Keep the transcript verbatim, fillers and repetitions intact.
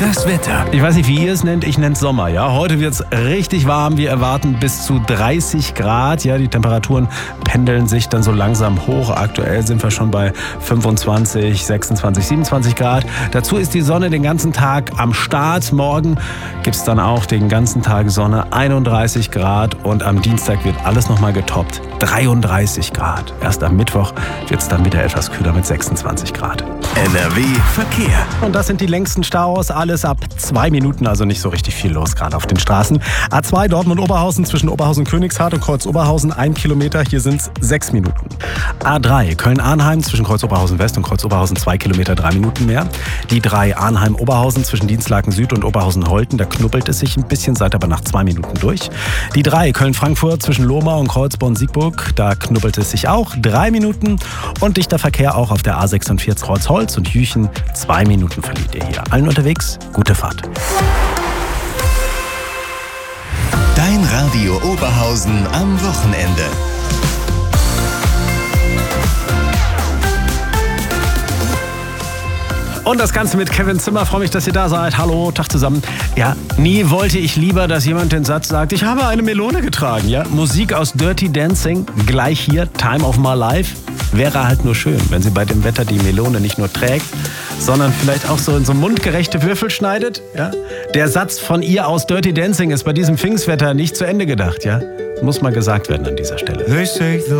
Das Wetter. Ich weiß nicht, wie ihr es nennt, ich nenne es Sommer. Ja? Heute wird es richtig warm. Wir erwarten bis zu dreißig Grad. Ja? Die Temperaturen pendeln sich dann so langsam hoch. Aktuell sind wir schon bei fünfundzwanzig, sechsundzwanzig, siebenundzwanzig Grad. Dazu ist die Sonne den ganzen Tag am Start. Morgen gibt es dann auch den ganzen Tag Sonne, einunddreißig Grad. Und am Dienstag wird alles nochmal getoppt, dreiunddreißig Grad. Erst am Mittwoch wird es dann wieder etwas kühler mit sechsundzwanzig Grad. N R W Verkehr. Und das sind die längsten Staus. Alles ab zwei Minuten, also nicht so richtig viel los, gerade auf den Straßen. A zwei Dortmund-Oberhausen zwischen Oberhausen-Königshardt und Kreuz-Oberhausen, ein Kilometer. Hier sind es sechs Minuten. A drei Köln-Arnheim zwischen Kreuz-Oberhausen-West und Kreuz-Oberhausen, zwei Kilometer, drei Minuten mehr. Die drei Arnheim-Oberhausen zwischen Dienstlaken-Süd und Oberhausen-Holten, da knubbelt es sich ein bisschen, seid aber nach zwei Minuten durch. Die drei Köln-Frankfurt zwischen Lohmau und Kreuzborn-Siegburg, da knubbelt es sich auch, drei Minuten. Und dichter Verkehr auch auf der A sechsundvierzig Kreuzholz und Jüchen, zwei Minuten verliert ihr hier. Allen unterwegs, gute Fahrt. Dein Radio Oberhausen am Wochenende. Und das Ganze mit Kevin Zimmer. Freue mich, dass ihr da seid. Hallo, Tag zusammen. Ja, nie wollte ich lieber, dass jemand den Satz sagt, ich habe eine Melone getragen. Ja, Musik aus Dirty Dancing, gleich hier, Time of My Life. Wäre halt nur schön, wenn sie bei dem Wetter die Melone nicht nur trägt, sondern vielleicht auch so in so mundgerechte Würfel schneidet. Ja? Der Satz von ihr aus Dirty Dancing ist bei diesem Pfingstwetter nicht zu Ende gedacht. Ja? Muss mal gesagt werden an dieser Stelle.